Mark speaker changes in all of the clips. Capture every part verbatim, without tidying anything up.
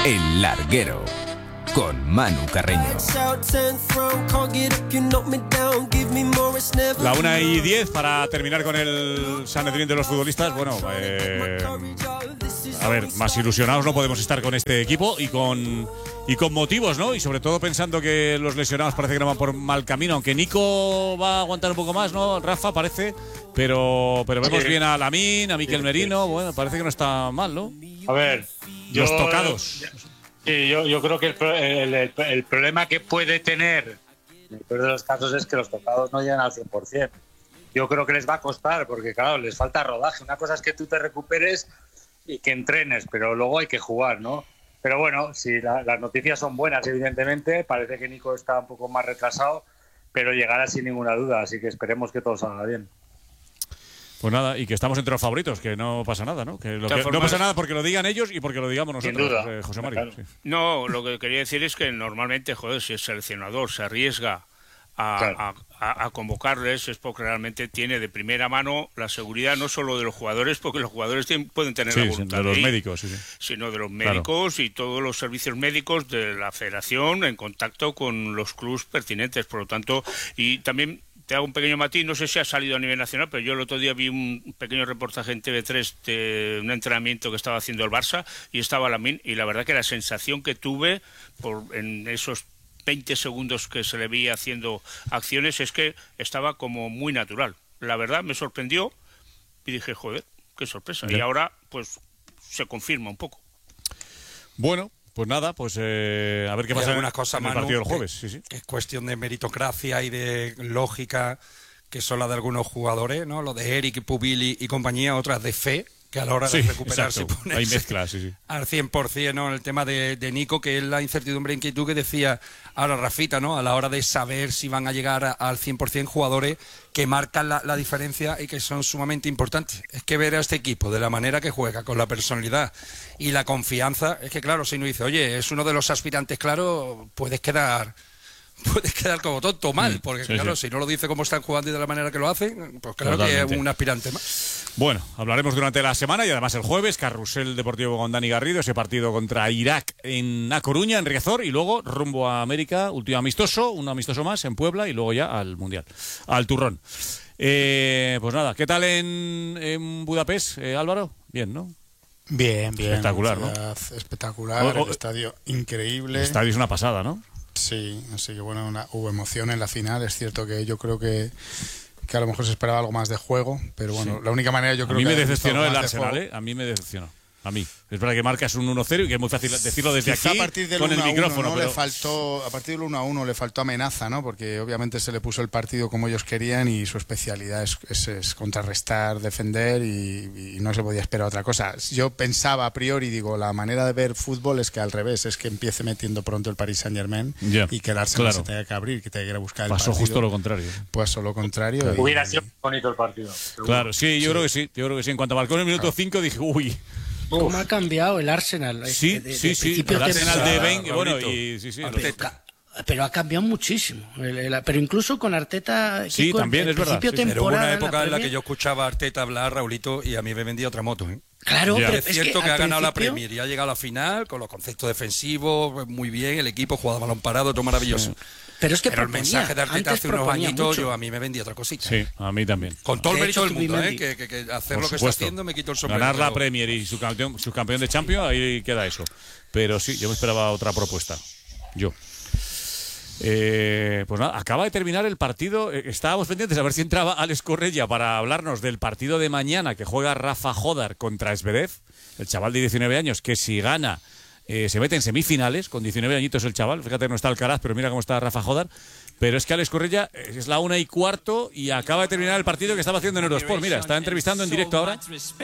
Speaker 1: El Larguero, con Manu Carreño.
Speaker 2: La una y diez para terminar con el Sanedrín de los futbolistas. Bueno, eh, a ver, más ilusionados no podemos estar con este equipo y con, y con motivos, ¿no? Y sobre todo pensando que los lesionados parece que no van por mal camino, aunque Nico va a aguantar un poco más, ¿no? Rafa parece, pero, pero vemos bien a Lamine, a Mikel Merino, bueno, parece que no está mal, ¿no?
Speaker 3: A ver, yo,
Speaker 2: los tocados.
Speaker 3: Sí, yo, yo creo que el, el, el, el problema que puede tener en el peor de los casos es que los tocados no llegan al cien por ciento. Yo creo que les va a costar porque, claro, les falta rodaje. Una cosa es que tú te recuperes y que entrenes, pero luego hay que jugar, ¿no? Pero bueno, si la, las noticias son buenas, evidentemente, parece que Nico está un poco más retrasado, pero llegará sin ninguna duda, así que esperemos que todo salga bien.
Speaker 2: Pues nada, y que estamos entre los favoritos, que no pasa nada, ¿no? Que, lo que
Speaker 4: formas,
Speaker 2: no pasa nada porque lo digan ellos y porque lo digamos nosotros,
Speaker 3: sin duda,
Speaker 2: eh, José María.
Speaker 3: claro.
Speaker 2: Sí.
Speaker 4: No, lo que quería decir es que normalmente, joder, si el seleccionador se arriesga a,
Speaker 3: claro.
Speaker 4: a, a, a convocarles es porque realmente tiene de primera mano la seguridad no solo de los jugadores, porque los jugadores tienen, pueden tener
Speaker 2: Sí,
Speaker 4: la voluntad
Speaker 2: de los
Speaker 4: de ir,
Speaker 2: médicos, sí, sí.
Speaker 4: sino de los médicos
Speaker 2: Claro.
Speaker 4: y todos los servicios médicos de la federación en contacto con los clubes pertinentes. Por lo tanto, y también te hago un pequeño matiz, no sé si ha salido a nivel nacional, pero yo el otro día vi un pequeño reportaje en T V tres de un entrenamiento que estaba haciendo el Barça y estaba Lamine, y la verdad que la sensación que tuve por en esos veinte segundos que se le veía haciendo acciones es que estaba como muy natural. La verdad me sorprendió y dije, joder, qué sorpresa.
Speaker 2: Bien.
Speaker 4: Y ahora pues se confirma un poco.
Speaker 2: Bueno, pues nada, pues eh, a ver qué
Speaker 5: Hay
Speaker 2: pasa
Speaker 5: algunas
Speaker 2: en,
Speaker 5: cosas,
Speaker 2: en el
Speaker 5: Manu,
Speaker 2: partido del
Speaker 5: que-
Speaker 2: jueves. Sí, sí.
Speaker 5: que es cuestión de meritocracia y de lógica, que son las de algunos jugadores, ¿no? Los de Eric, Pubili y compañía, otras de fe, que a la hora
Speaker 2: Sí,
Speaker 5: de recuperarse
Speaker 2: exacto.
Speaker 5: ponerse
Speaker 2: Hay mezclas, sí, sí.
Speaker 5: al cien por ciento, ¿no? El tema de, de Nico, que es la incertidumbre e inquietud que decía ahora Rafita, ¿no? A la hora de saber si van a llegar a- al cien por ciento jugadores que marcan la, la diferencia y que son sumamente importantes. Es que ver a este equipo de la manera que juega, con la personalidad y la confianza, es que claro, si uno dice, oye, es uno de los aspirantes, claro, puedes quedar... Puedes quedar como tonto mal, porque
Speaker 2: sí,
Speaker 5: claro,
Speaker 2: sí.
Speaker 5: si no lo dice cómo están jugando y de la manera que lo hacen, pues claro
Speaker 2: Totalmente.
Speaker 5: que es un aspirante más.
Speaker 2: Bueno, hablaremos durante la semana y además el jueves, Carrusel Deportivo con Dani Garrido, ese partido contra Irak en A Coruña, en Riazor, y luego rumbo a América, último amistoso, un amistoso más en Puebla y luego ya al Mundial, al Turrón. Eh, pues nada, ¿qué tal en, en Budapest, eh, Álvaro? Bien, ¿no?
Speaker 6: Bien, bien.
Speaker 2: Espectacular, ¿no?
Speaker 6: Ciudad espectacular,
Speaker 2: O- o-
Speaker 6: el estadio increíble.
Speaker 2: El estadio es una pasada, ¿no?
Speaker 6: Sí, así que bueno, una- hubo emoción en la final. Es cierto que yo creo que, que a lo mejor se esperaba algo más de juego, pero bueno,
Speaker 2: Sí.
Speaker 6: la única manera yo
Speaker 2: A
Speaker 6: creo
Speaker 2: mí
Speaker 6: que
Speaker 2: me
Speaker 6: ha visto
Speaker 2: decepcionó
Speaker 6: algo
Speaker 2: el
Speaker 6: más de
Speaker 2: Arsenal,
Speaker 6: juego.
Speaker 2: ¿eh? A mí me decepcionó. A mí. Es verdad que marcas un uno cero y que es muy fácil decirlo desde
Speaker 6: Quizá
Speaker 2: aquí
Speaker 6: a partir del
Speaker 2: con el
Speaker 6: uno a uno,
Speaker 2: micrófono.
Speaker 6: ¿no?
Speaker 2: pero...
Speaker 6: le faltó, a partir del uno a uno le faltó amenaza, ¿no? Porque obviamente se le puso el partido como ellos querían y su especialidad es, es- es contrarrestar, defender y, y no se podía esperar otra cosa. Yo pensaba a priori, digo, la manera de ver fútbol es que al revés, es que empiece metiendo pronto el Paris Saint-Germain
Speaker 2: Ya,
Speaker 6: y que el Arsenal
Speaker 2: claro.
Speaker 6: se tenga que abrir, que tenga que ir a buscar el
Speaker 2: Pasó
Speaker 6: partido.
Speaker 2: justo lo contrario.
Speaker 6: Pues lo contrario. y-
Speaker 3: Hubiera sido bonito el partido. seguro.
Speaker 2: Claro, sí, yo creo que sí. Yo creo que sí. En cuanto marcó en el minuto cinco dije, uy.
Speaker 7: ¿Cómo ha cambiado el Arsenal?
Speaker 2: Sí,
Speaker 7: De- de-
Speaker 2: sí,
Speaker 7: de
Speaker 2: sí.
Speaker 7: principio
Speaker 2: El
Speaker 7: de
Speaker 2: Arsenal de
Speaker 7: temporada.
Speaker 2: Ben, bueno,
Speaker 5: Raulito.
Speaker 2: y sí, sí.
Speaker 5: Arteta.
Speaker 2: los-
Speaker 7: Ca- Pero ha cambiado muchísimo. El- el- pero incluso con Arteta.
Speaker 2: Sí,
Speaker 7: Kiko,
Speaker 2: también,
Speaker 7: en
Speaker 2: es verdad,
Speaker 7: principio
Speaker 2: sí, sí.
Speaker 5: Pero hubo
Speaker 7: temporada
Speaker 5: una
Speaker 7: en la
Speaker 5: época en la que
Speaker 7: Premier.
Speaker 5: yo escuchaba a Arteta hablar, Raulito, y a mí me vendía otra moto, ¿eh?
Speaker 7: Claro,
Speaker 2: Ya.
Speaker 7: pero
Speaker 5: Es
Speaker 7: es
Speaker 5: cierto que,
Speaker 7: al
Speaker 5: ha ganado la
Speaker 7: principio-
Speaker 5: Premier y ha llegado a la final con los conceptos defensivos, muy bien, el equipo jugaba balón parado, todo maravilloso.
Speaker 7: Pero es que
Speaker 5: Pero el
Speaker 7: proponía,
Speaker 5: mensaje de Arteta
Speaker 7: antes
Speaker 5: hace unos
Speaker 7: proponía
Speaker 5: añitos,
Speaker 7: mucho.
Speaker 5: yo a mí me vendía otra cosita.
Speaker 2: Sí, a mí también.
Speaker 5: Con todo el
Speaker 7: De
Speaker 5: mérito
Speaker 7: hecho,
Speaker 5: del mundo, ¿eh?
Speaker 7: Zubimendi-
Speaker 5: Que, que- que hacer
Speaker 2: Por
Speaker 5: lo que
Speaker 2: supuesto.
Speaker 5: está haciendo me quito el sombrero.
Speaker 2: Ganar la
Speaker 5: pero-
Speaker 2: Premier y subcampeón, subcampeón de Champions, ahí queda eso. Pero sí, yo me esperaba otra propuesta. Yo. Eh, pues nada, acaba de terminar el partido. Eh, estábamos pendientes a ver si entraba Alex Correia para hablarnos del partido de mañana que juega Rafa Jodar contra Zverev, el chaval de diecinueve años, que si gana eh, se mete en semifinales, con diecinueve añitos el chaval. Fíjate, no está Alcaraz, pero mira cómo está Rafa Jodar. Pero es que Alex Correia eh, es la una y cuarto y acaba de terminar el partido que estaba haciendo en Eurosport. Mira, está entrevistando en directo ahora.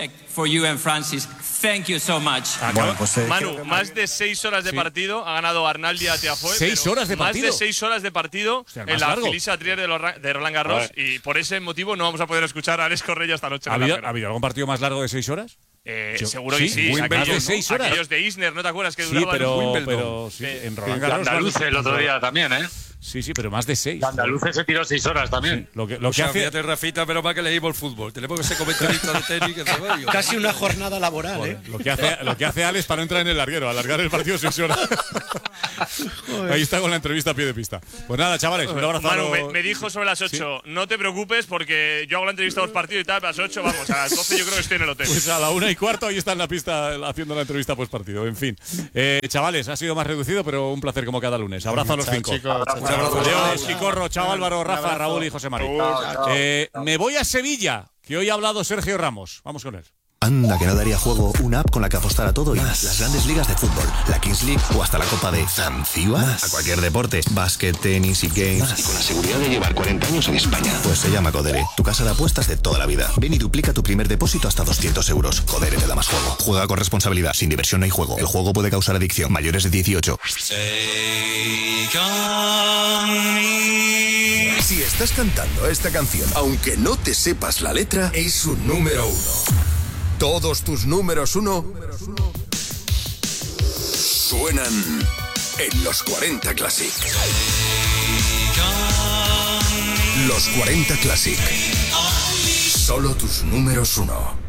Speaker 8: Bueno, pues, eh,
Speaker 9: Manu,
Speaker 8: creo que
Speaker 9: más de seis horas de
Speaker 2: Sí.
Speaker 9: partido ha ganado Arnaldi a Tiafoe.
Speaker 2: ¿Seis
Speaker 9: pero
Speaker 2: horas de partido?
Speaker 9: Más de seis horas de partido
Speaker 2: Hostia, el
Speaker 9: en
Speaker 2: más
Speaker 9: la
Speaker 2: largo.
Speaker 9: Filisa Trier de, los Ra- de Roland Garros. Y por ese motivo no vamos a poder escuchar a Alex Correia esta noche.
Speaker 2: ¿Ha
Speaker 9: en el
Speaker 2: habido,
Speaker 9: Larguero.
Speaker 2: ¿Ha habido algún partido más largo de seis horas?
Speaker 9: Eh,
Speaker 2: Yo-
Speaker 9: seguro
Speaker 2: sí,
Speaker 9: que sí.
Speaker 2: Wimbledon,
Speaker 9: Aquellos,
Speaker 2: más de seis horas.
Speaker 9: Aquellos de Isner, ¿no te acuerdas que
Speaker 2: Sí,
Speaker 9: duraban?
Speaker 2: pero,
Speaker 5: Wimbledon.
Speaker 2: pero sí,
Speaker 9: Sí.
Speaker 2: en
Speaker 3: Y
Speaker 2: Roland Garros.
Speaker 3: Andaluz el otro día también, ¿eh?
Speaker 2: Sí, sí, pero más de seis.
Speaker 3: Andaluces se tiró seis horas también.
Speaker 2: Sí, lo que, lo
Speaker 5: O
Speaker 2: que
Speaker 5: sea,
Speaker 2: hace...
Speaker 5: fíjate, Rafita, pero para que leímos el fútbol. Tenemos que ser comentaristas de tenis. Que se va, yo.
Speaker 7: Casi una jornada laboral,
Speaker 2: Joder,
Speaker 7: ¿eh?
Speaker 2: lo que hace lo que hace Alex para no entrar en el larguero, alargar el partido seis horas. Ahí está con la entrevista a pie de pista. Pues nada, chavales, un abrazo.
Speaker 9: Manu, me, me dijo sobre las ocho, ¿sí? No te preocupes porque yo hago la entrevista a los partidos y tal, a las ocho, vamos, a las doce yo creo que estoy en el hotel.
Speaker 2: Pues a la una y cuarto ahí está en la pista haciendo la entrevista post partido. En fin, eh, chavales, ha sido más reducido, pero un placer como cada lunes. Abrazo a los
Speaker 6: Chao,
Speaker 2: cinco.
Speaker 6: chicos. Chao,
Speaker 2: Un abrazo.
Speaker 6: chao.
Speaker 2: Adiós, Chicorro, chao Álvaro, Rafa, Raúl y José María. Eh, me voy a Sevilla, que hoy ha hablado Sergio Ramos. Vamos con él.
Speaker 10: Anda, que no daría juego una app con la que apostar a todo y más. Las grandes ligas de fútbol, la Kings League o hasta la Copa de Zanzíbar. A cualquier deporte, básquet, tenis y games. Más. Y con la seguridad de llevar cuarenta años en España. Pues se llama Codere, tu casa de apuestas de toda la vida. Ven y duplica tu primer depósito hasta doscientos euros. Codere te da más juego. Juega con responsabilidad, sin diversión no hay juego. El juego puede causar adicción. Mayores de dieciocho.
Speaker 11: Si estás cantando esta canción, aunque no te sepas la letra, es un número uno. Todos tus números uno suenan en los cuarenta Classic. Los cuarenta Classic. Solo tus números uno.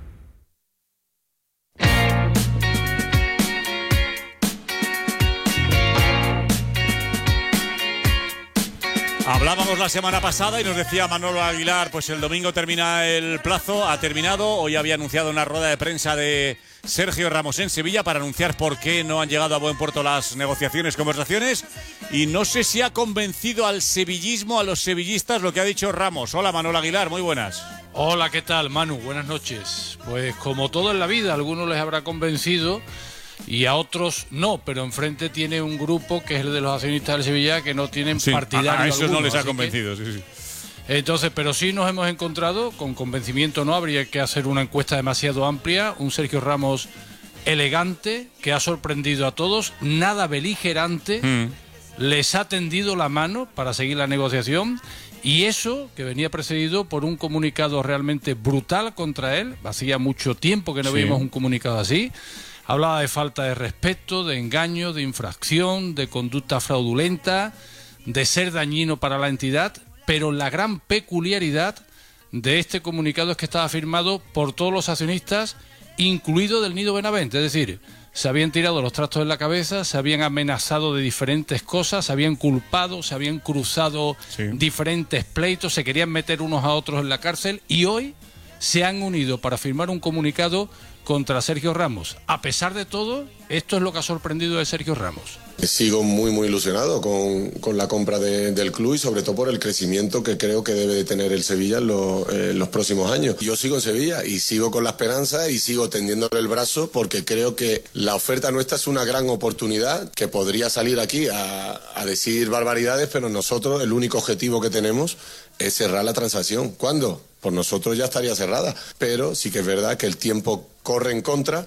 Speaker 2: Hablábamos la semana pasada y nos decía Manolo Aguilar, pues el domingo termina el plazo, ha terminado. Hoy había anunciado una rueda de prensa de Sergio Ramos en Sevilla para anunciar por qué no han llegado a buen puerto las negociaciones, conversaciones. Y no sé si ha convencido al sevillismo, a los sevillistas, lo que ha dicho Ramos. Hola Manolo Aguilar, muy buenas.
Speaker 12: Hola, ¿qué tal, Manu? Buenas noches. Pues como todo en la vida, a algunos les habrá convencido y a otros no, pero enfrente tiene un grupo que es el de los accionistas del Sevilla que no tienen
Speaker 2: sí,
Speaker 12: partidario
Speaker 2: a, a esos
Speaker 12: alguno,
Speaker 2: no les ha
Speaker 12: así
Speaker 2: convencido,
Speaker 12: que,
Speaker 2: sí, sí.
Speaker 12: Entonces, pero sí nos hemos encontrado, con convencimiento no, habría que hacer una encuesta demasiado amplia, un Sergio Ramos elegante, que ha sorprendido a todos, nada beligerante, mm. les ha tendido la mano para seguir la negociación, y eso que venía precedido por un comunicado realmente brutal contra él. Hacía mucho tiempo que no sí. vimos un comunicado así. Hablaba de falta de respeto, de engaño, de infracción, de conducta fraudulenta, de ser dañino para la entidad, pero la gran peculiaridad de este comunicado es que estaba firmado por todos los accionistas, incluido del Nido Benavente, es decir, se habían tirado los trastos en la cabeza, se habían amenazado de diferentes cosas, se habían culpado, se habían cruzado sí. diferentes pleitos, se querían meter unos a otros en la cárcel y hoy se han unido para firmar un comunicado contra Sergio Ramos. A pesar de todo, esto es lo que ha sorprendido de Sergio Ramos.
Speaker 13: Sigo muy muy ilusionado con, con la compra de, del club y sobre todo por el crecimiento que creo que debe de tener el Sevilla en, lo, en los próximos años. Yo sigo en Sevilla y sigo con la esperanza y sigo tendiéndole el brazo porque creo que la oferta nuestra es una gran oportunidad que podría salir aquí a, a decir barbaridades, pero nosotros el único objetivo que tenemos es cerrar la transacción. ¿Cuándo? Por nosotros ya estaría cerrada, pero sí que es verdad que el tiempo corre en contra.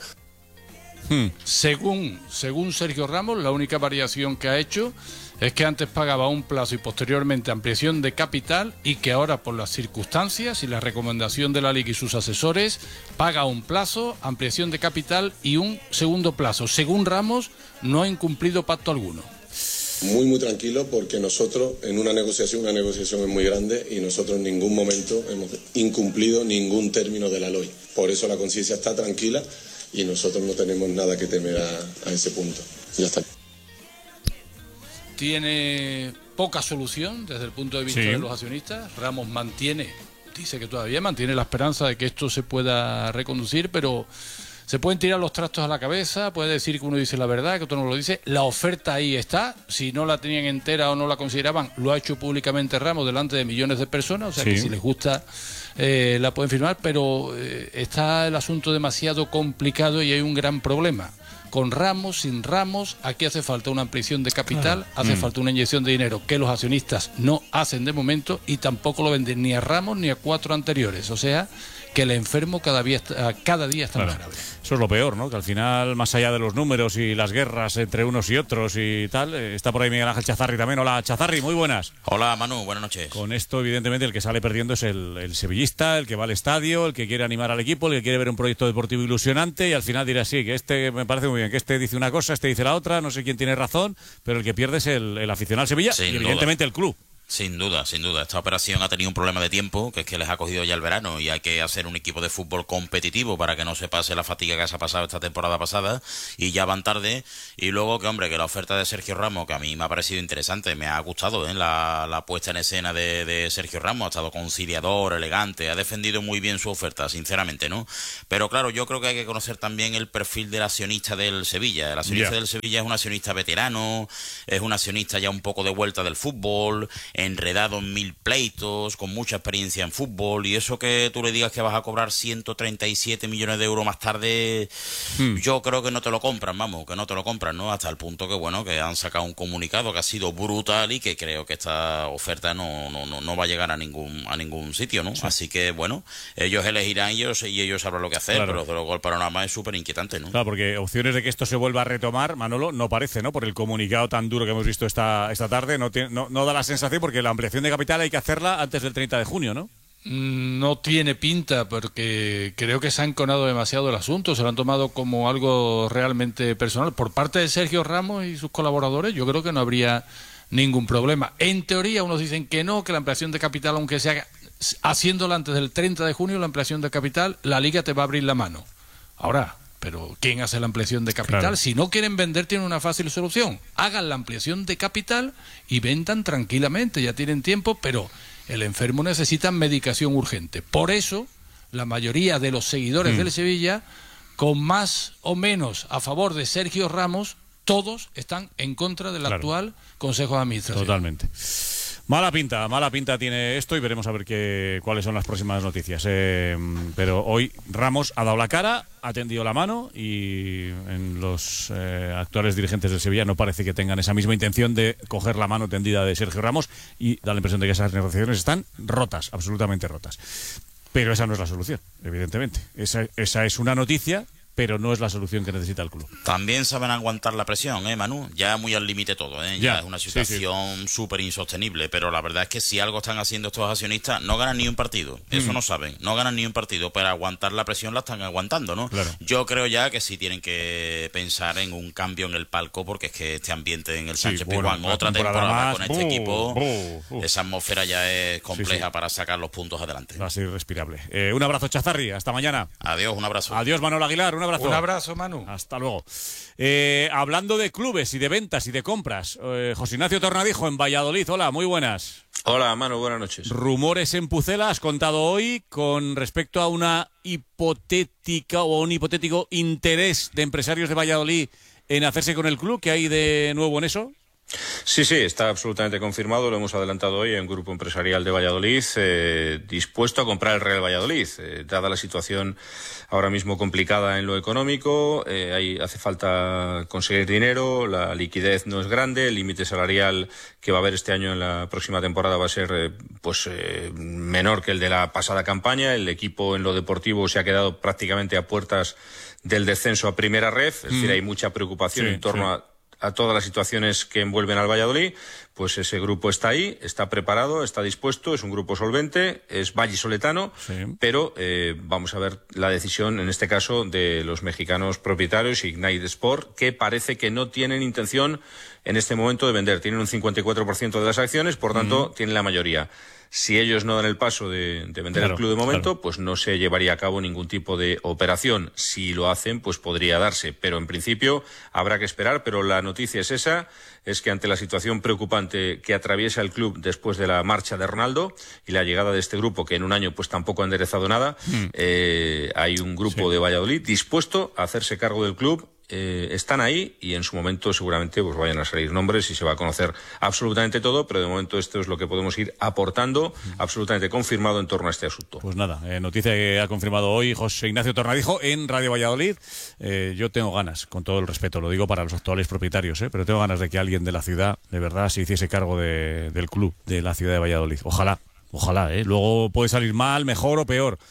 Speaker 12: Hmm. Según, según Sergio Ramos, la única variación que ha hecho es que antes pagaba un plazo y posteriormente ampliación de capital y que ahora por las circunstancias y la recomendación de la Liga y sus asesores paga un plazo, ampliación de capital y un segundo plazo. Según Ramos, no ha incumplido pacto alguno.
Speaker 13: Muy, muy tranquilo porque nosotros en una negociación, una negociación es muy grande y nosotros en ningún momento hemos incumplido ningún término de la L O I. Por eso la conciencia está tranquila y nosotros no tenemos nada que temer a, a ese punto. Ya está.
Speaker 12: Tiene poca solución desde el punto de vista sí. de los accionistas. Ramos mantiene, dice que todavía mantiene la esperanza de que esto se pueda reconducir, pero se pueden tirar los trastos a la cabeza, puede decir que uno dice la verdad, que otro no lo dice. La oferta ahí está, si no la tenían entera o no la consideraban, lo ha hecho públicamente Ramos delante de millones de personas, o sea sí. que si les gusta eh, la pueden firmar, pero eh, está el asunto demasiado complicado y hay un gran problema. Con Ramos, sin Ramos, aquí hace falta una ampliación de capital, ah. hace mm. falta una inyección de dinero que los accionistas no hacen de momento y tampoco lo venden ni a Ramos ni a cuatro anteriores, o sea que el enfermo cada día está, cada día está
Speaker 2: claro.
Speaker 12: más grave.
Speaker 2: Eso es lo peor, ¿no? Que al final, más allá de los números y las guerras entre unos y otros y tal, eh, está por ahí Miguel Ángel Chazarri también. Hola, Chazarri, muy buenas.
Speaker 14: Hola, Manu, buenas noches.
Speaker 2: Con esto, evidentemente, el que sale perdiendo es el, el sevillista, el que va al estadio, el que quiere animar al equipo, el que quiere ver un proyecto deportivo ilusionante y al final dirá, sí, que este me parece muy bien, que este dice una cosa, este dice la otra, no sé quién tiene razón, pero el que pierde es el, el aficionado al Sevilla
Speaker 14: Sin
Speaker 2: y evidentemente
Speaker 14: duda.
Speaker 2: el club.
Speaker 14: Sin duda, sin duda. Esta operación ha tenido un problema de tiempo, que es que les ha cogido ya el verano y hay que hacer un equipo de fútbol competitivo para que no se pase la fatiga que se ha pasado esta temporada pasada y ya van tarde. Y luego que, hombre, que la oferta de Sergio Ramos, que a mí me ha parecido interesante, me ha gustado, ¿eh? la, la puesta en escena de, de Sergio Ramos, ha estado conciliador, elegante, ha defendido muy bien su oferta, sinceramente, ¿no? Pero claro, yo creo que hay que conocer también el perfil del accionista del Sevilla. El accionista yeah. del Sevilla es un accionista veterano, es un accionista ya un poco de vuelta del fútbol, enredado en mil pleitos, con mucha experiencia en fútbol, y eso que tú le digas que vas a cobrar ciento treinta y siete millones de euros más tarde, hmm. yo creo que no te lo compran, vamos, que no te lo compran, ¿no? Hasta el punto que, bueno, que han sacado un comunicado que ha sido brutal y que creo que esta oferta no, no, no, no va a llegar a ningún a ningún sitio, ¿no? Sí. Así que, bueno, ellos elegirán ellos y ellos sabrán lo que hacer, claro. pero desde luego el panorama es súper inquietante, ¿no?
Speaker 2: Claro, porque opciones de que esto se vuelva a retomar, Manolo, no parece, ¿no? Por el comunicado tan duro que hemos visto esta, esta tarde, no, tiene, no, no da la sensación, porque la ampliación de capital hay que hacerla antes del treinta de junio, ¿no?
Speaker 12: No tiene pinta, porque creo que se ha enconado demasiado el asunto, se lo han tomado como algo realmente personal. Por parte de Sergio Ramos y sus colaboradores, yo creo que no habría ningún problema. En teoría, unos dicen que no, que la ampliación de capital, aunque se haga haciéndola antes del treinta de junio, la ampliación de capital, la Liga te va a abrir la mano. Ahora, pero ¿quién hace la ampliación de capital? Claro. Si no quieren vender, tienen una fácil solución. Hagan la ampliación de capital y vendan tranquilamente, ya tienen tiempo, pero el enfermo necesita medicación urgente. Por eso, la mayoría de los seguidores mm. del Sevilla, con más o menos a favor de Sergio Ramos, todos están en contra del claro. actual Consejo de Administración.
Speaker 2: Totalmente. Mala pinta, mala pinta tiene esto y veremos a ver qué, cuáles son las próximas noticias. Eh, pero hoy Ramos ha dado la cara, ha tendido la mano y en los eh, actuales dirigentes del Sevilla no parece que tengan esa misma intención de coger la mano tendida de Sergio Ramos y da la impresión de que esas negociaciones están rotas, absolutamente rotas. Pero esa no es la solución, evidentemente. Esa, esa es una noticia, pero no es la solución que necesita el club.
Speaker 14: También saben aguantar la presión, ¿eh, Manu? Ya muy al límite todo, ¿eh? Ya, ya es una situación súper sí, sí. insostenible, pero la verdad es que si algo están haciendo estos accionistas, no ganan ni un partido, eso mm. no saben, no ganan ni un partido, pero aguantar la presión la están aguantando, ¿no? Claro. Yo creo ya que sí tienen que pensar en un cambio en el palco, porque es que este ambiente en el Sánchez sí, Pizjuán, bueno, otra temporada, temporada más, con este uh, equipo, uh, uh. esa atmósfera ya es compleja sí, sí. para sacar los puntos adelante.
Speaker 2: Va a ser irrespirable. Eh, un abrazo, Chazarri, hasta mañana.
Speaker 14: Adiós, un abrazo.
Speaker 2: Adiós, Manolo Aguilar, un abrazo.
Speaker 12: Un abrazo, Manu.
Speaker 2: Hasta luego. Eh, hablando de clubes y de ventas y de compras, eh, José Ignacio Tornadijo en Valladolid. Hola, muy buenas.
Speaker 15: Hola, Manu, buenas noches.
Speaker 2: Rumores en Pucela, has contado hoy con respecto a una hipotética o un hipotético interés de empresarios de Valladolid en hacerse con el club. ¿Qué hay de nuevo en eso?
Speaker 15: Sí, sí, está absolutamente confirmado, lo hemos adelantado hoy en Grupo Empresarial de Valladolid, eh, dispuesto a comprar el Real Valladolid, eh, dada la situación ahora mismo complicada en lo económico, eh, ahí hace falta conseguir dinero, la liquidez no es grande, el límite salarial que va a haber este año en la próxima temporada va a ser eh, pues eh, menor que el de la pasada campaña, el equipo en lo deportivo se ha quedado prácticamente a puertas del descenso a Primera Ref, es mm. decir, hay mucha preocupación sí, en torno sí. a a todas las situaciones que envuelven al Valladolid, pues ese grupo está ahí, está preparado, está dispuesto, es un grupo solvente, es vallisoletano, sí. pero eh, vamos a ver la decisión, en este caso, de los mexicanos propietarios, Ignite Sport, que parece que no tienen intención en este momento de vender. Tienen un cincuenta y cuatro por ciento de las acciones, por tanto, mm. tienen la mayoría. Si ellos no dan el paso de, de vender claro, el club de momento, claro. pues no se llevaría a cabo ningún tipo de operación. Si lo hacen, pues podría darse. Pero en principio habrá que esperar. Pero la noticia es esa, es que ante la situación preocupante que atraviesa el club después de la marcha de Ronaldo y la llegada de este grupo, que en un año pues tampoco ha enderezado nada, mm. eh, hay un grupo sí. de Valladolid dispuesto a hacerse cargo del club. Eh, están ahí y en su momento seguramente pues vayan a salir nombres y se va a conocer absolutamente todo, pero de momento esto es lo que podemos ir aportando, absolutamente confirmado en torno a este asunto.
Speaker 2: Pues nada, eh, noticia que ha confirmado hoy José Ignacio Tornadijo en Radio Valladolid. Eh, yo tengo ganas, con todo el respeto, lo digo para los actuales propietarios, eh, pero tengo ganas de que alguien de la ciudad de verdad se hiciese cargo de, del club de la ciudad de Valladolid. Ojalá, ojalá, eh. Luego puede salir mal, mejor o peor.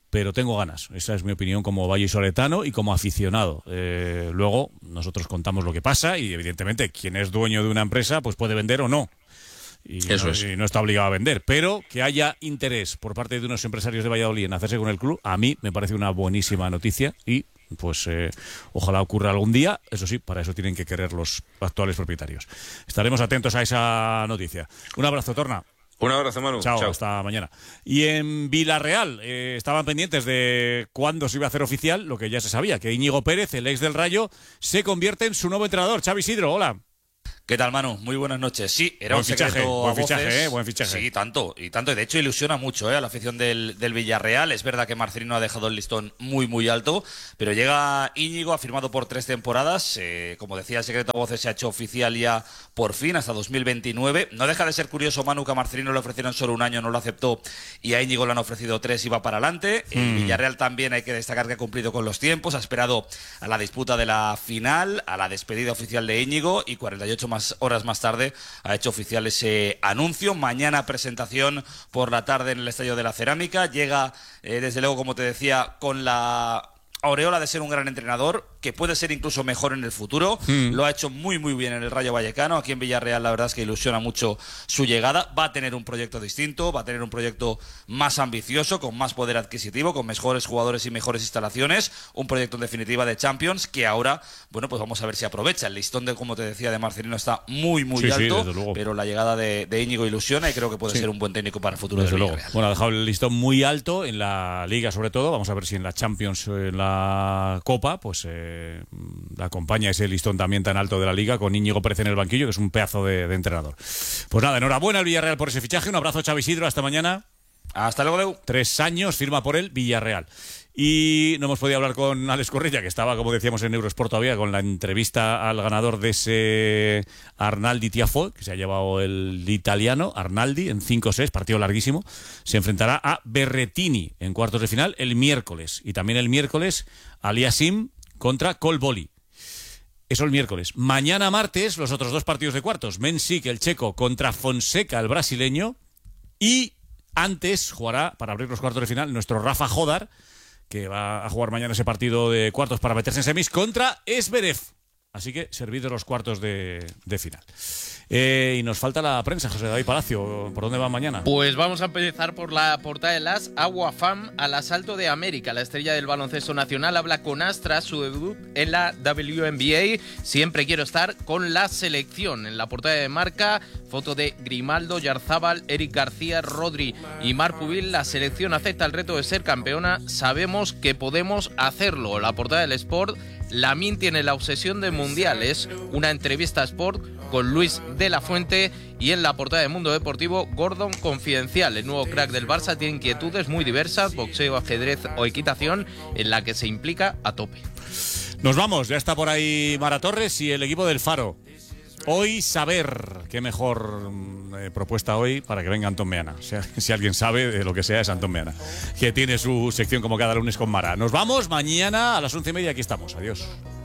Speaker 2: pero tengo ganas. Esa es mi opinión como vallisoletano y como aficionado. Eh, luego, nosotros contamos lo que pasa y, evidentemente, quien es dueño de una empresa pues puede vender o no. Y
Speaker 16: Eso
Speaker 2: no,
Speaker 16: es.
Speaker 2: y no está obligado a vender. Pero que haya interés por parte de unos empresarios de Valladolid en hacerse con el club, a mí me parece una buenísima noticia y pues eh, ojalá ocurra algún día. Eso sí, para eso tienen que querer los actuales propietarios. Estaremos atentos a esa noticia. Un abrazo, Torna.
Speaker 15: Un abrazo, Manu.
Speaker 2: Chao,
Speaker 15: Chao.
Speaker 2: hasta mañana. Y en Villarreal eh, estaban pendientes de cuándo se iba a hacer oficial lo que ya se sabía, que Íñigo Pérez, el ex del Rayo, se convierte en su nuevo entrenador. Xavi Isidro, hola.
Speaker 16: ¿Qué tal, Manu? Muy buenas noches. Sí, era
Speaker 2: Buen
Speaker 16: un secreto
Speaker 2: fichaje, buen
Speaker 16: a voces.
Speaker 2: fichaje, eh, buen fichaje.
Speaker 16: Sí, tanto, y tanto. Y de hecho ilusiona mucho eh, a la afición del, del Villarreal. Es verdad que Marcelino ha dejado el listón muy, muy alto, pero llega Íñigo, ha firmado por tres temporadas. Eh, como decía, el secreto a voces se ha hecho oficial ya por fin, hasta dos mil veintinueve. No deja de ser curioso, Manu, que a Marcelino le ofrecieron solo un año, no lo aceptó, y a Íñigo le han ofrecido tres y va para adelante. El
Speaker 2: Mm.
Speaker 16: Villarreal también hay que destacar que ha cumplido con los tiempos, ha esperado a la disputa de la final, a la despedida oficial de Íñigo, y cuarenta y ocho más horas más tarde ha hecho oficial ese anuncio. Mañana presentación por la tarde en el Estadio de la Cerámica. Llega, eh, desde luego, como te decía, con la aureola de ser un gran entrenador, que puede ser incluso mejor en el futuro.
Speaker 2: Mm.
Speaker 16: Lo ha hecho muy muy bien en el Rayo Vallecano. Aquí en Villarreal la verdad es que ilusiona mucho su llegada. Va a tener un proyecto distinto, va a tener un proyecto más ambicioso, con más poder adquisitivo, con mejores jugadores y mejores instalaciones. Un proyecto en definitiva de Champions que ahora, bueno, pues vamos a ver si aprovecha. El listón de, como te decía, de Marcelino está muy muy
Speaker 2: Sí, sí,
Speaker 16: alto,
Speaker 2: desde luego.
Speaker 16: pero la llegada de, de Íñigo ilusiona y creo que puede
Speaker 2: Sí.
Speaker 16: ser un buen técnico para el futuro
Speaker 2: Desde
Speaker 16: del
Speaker 2: luego.
Speaker 16: Villarreal.
Speaker 2: Bueno, ha dejado el listón muy alto en la Liga, sobre todo. Vamos a ver si en la Champions, eh, en la Copa, pues eh, acompaña ese listón también tan alto de la Liga con Íñigo Pérez en el banquillo, que es un pedazo de, de entrenador. Pues nada, enhorabuena al Villarreal por ese fichaje. Un abrazo, Xavi Isidro. Hasta mañana.
Speaker 16: Hasta luego, Deu.
Speaker 2: Tres años firma por el Villarreal. Y no hemos podido hablar con Alex Correia, que estaba, como decíamos, en Eurosport todavía, con la entrevista al ganador de ese Arnaldi Tiafoe, que se ha llevado el italiano, Arnaldi, en cinco seis, partido larguísimo. Se enfrentará a Berrettini en cuartos de final el miércoles. Y también el miércoles Aliasim contra Colboli. Eso el miércoles. Mañana martes, los otros dos partidos de cuartos. Mensik, el checo, contra Fonseca, el brasileño. Y antes jugará, para abrir los cuartos de final, nuestro Rafa Jodar, que va a jugar mañana ese partido de cuartos para meterse en semis contra Esberev. Así que servidos los cuartos de, de final. Eh, y nos falta la prensa, José David Palacio. ¿Por dónde va mañana?
Speaker 17: Pues vamos a empezar por la portada de las Aguafam al asalto de América. La estrella del baloncesto nacional habla con Astra, su debut en la W N B A. Siempre quiero estar con la selección. En la portada de Marca, foto de Grimaldo, Yarzábal, Eric García, Rodri y Marc Pubil. La selección acepta el reto de ser campeona. Sabemos que podemos hacerlo. La portada del Sport, Lamine tiene la obsesión del Mundial. Es una entrevista a Sport con Luis de la Fuente. Y en la portada de Mundo Deportivo, Gordon confidencial. El nuevo crack del Barça tiene inquietudes muy diversas, boxeo, ajedrez o equitación, en la que se implica a tope.
Speaker 2: Nos vamos, ya está por ahí Mara Torres y el equipo del Faro. Hoy saber, qué mejor eh, propuesta hoy para que venga Antón Meana. O sea, si alguien sabe de lo que sea es Antón Meana, que tiene su sección como cada lunes con Mara. Nos vamos, mañana a las once y media aquí estamos. Adiós.